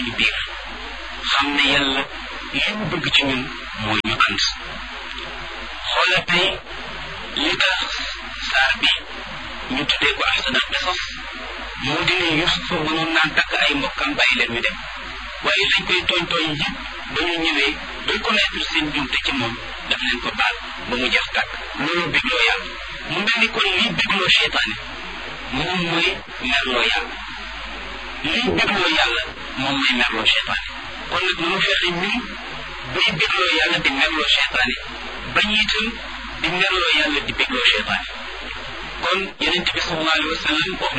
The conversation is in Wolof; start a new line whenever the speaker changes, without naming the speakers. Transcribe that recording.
suñu biir xam ne yàlla li mu bëgg ci ñun mooy ñu ànd xoola tey li tax saar bi ñu tuddee ko ahsanal qisas moo di ne Yuusufa mënoon naan takk ay mbokkam bàyyi leen ñu dem waaye lañ koy tooñ tooñ yëpp ba ñu ñëwee reconnaître seen jumte ci moom daf leen ko baal ba mu jeex tàkk loolu bégloo yàlla mu mel ni kon lii bégloo seytaane moom mooy merloo yàlla lii bégloo yàlla moom mooy merloo seytaane kon nag nanu fexe ñun buy bégloo yàlla di merloo seytaane bañ itam di merloo yàlla di bégloo seytaane kon yonent bi sallallahu alayhi wa sallam wax